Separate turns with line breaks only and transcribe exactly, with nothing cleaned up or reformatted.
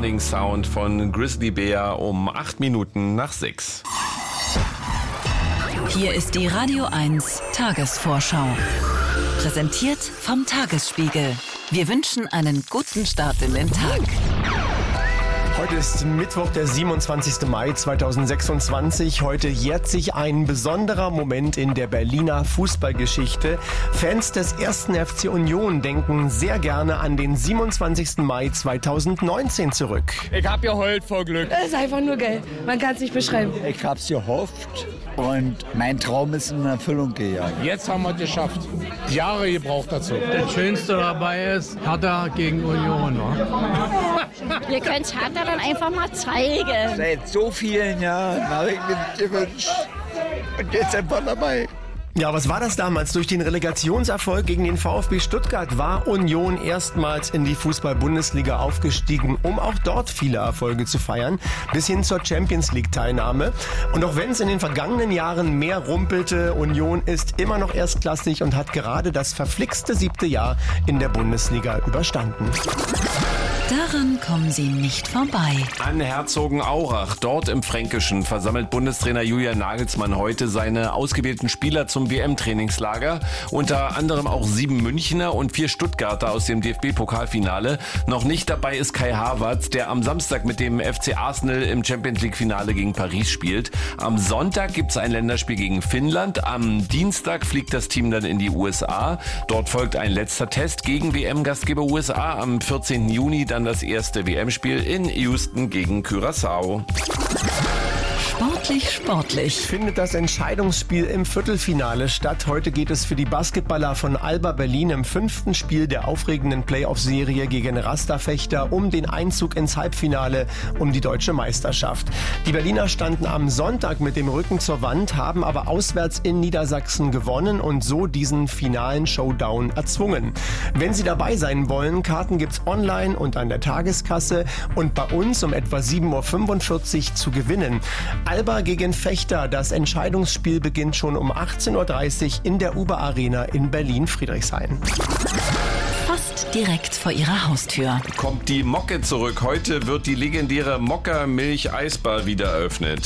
Morning Sound von Grizzly Bear um acht Minuten nach sechs.
Hier ist die Radio eins Tagesvorschau. Präsentiert vom Tagesspiegel. Wir wünschen einen guten Start in den Tag.
Heute ist Mittwoch, der siebenundzwanzigster Mai zweitausendsechsundzwanzig. Heute jährt sich ein besonderer Moment in der Berliner Fußballgeschichte. Fans des ersten F C Union denken sehr gerne an den siebenundzwanzigster Mai zweitausendneunzehn zurück.
Ich hab geheult vor Glück.
Das ist einfach nur geil. Man kann es nicht beschreiben.
Ich hab's gehofft und mein Traum ist in Erfüllung gegangen.
Jetzt haben wir es geschafft. Jahre gebraucht dazu.
Das Schönste dabei ist Hertha gegen Union.
Wir können es Hertha dann einfach mal zeigen.
Seit so vielen Jahren habe ich mir das gewünscht und jetzt einfach dabei.
Ja, was war das damals? Durch den Relegationserfolg gegen den VfB Stuttgart war Union erstmals in die Fußball-Bundesliga aufgestiegen, um auch dort viele Erfolge zu feiern, bis hin zur Champions-League-Teilnahme. Und auch wenn es in den vergangenen Jahren mehr rumpelte, Union ist immer noch erstklassig und hat gerade das verflixte siebte Jahr in der Bundesliga überstanden.
Daran kommen Sie nicht vorbei.
An Herzogenaurach, dort im Fränkischen, versammelt Bundestrainer Julian Nagelsmann heute seine ausgewählten Spieler zum W M-Trainingslager. Unter anderem auch sieben Münchner und vier Stuttgarter aus dem D F B-Pokalfinale. Noch nicht dabei ist Kai Havertz, der am Samstag mit dem F C Arsenal im Champions-League-Finale gegen Paris spielt. Am Sonntag gibt es ein Länderspiel gegen Finnland. Am Dienstag fliegt das Team dann in die U S A. Dort folgt ein letzter Test gegen W M-Gastgeber U S A. Am vierzehnten Juni dann das erste W M-Spiel in Houston gegen Curaçao.
Sportlich, sportlich.
Findet das Entscheidungsspiel im Viertelfinale statt. Heute geht es für die Basketballer von Alba Berlin im fünften Spiel der aufregenden Playoff-Serie gegen Rasterfechter um den Einzug ins Halbfinale um die deutsche Meisterschaft. Die Berliner standen am Sonntag mit dem Rücken zur Wand, haben aber auswärts in Niedersachsen gewonnen und so diesen finalen Showdown erzwungen. Wenn Sie dabei sein wollen, Karten gibt's online und an der Tageskasse und bei uns um etwa sieben Uhr fünfundvierzig zu gewinnen. Alba gegen Fechter. Das Entscheidungsspiel beginnt schon um achtzehn Uhr dreißig in der Uber Arena in Berlin-Friedrichshain.
Fast direkt vor Ihrer Haustür.
Kommt die Mocke zurück. Heute wird die legendäre Mokka Milch Eisbar wieder eröffnet.